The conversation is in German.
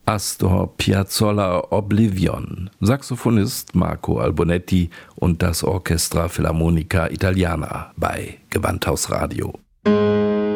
Astor Piazzolla Oblivion, Saxophonist Marco Albonetti und das Orchestra Filarmonica Italiana bei Gewandhaus Radio.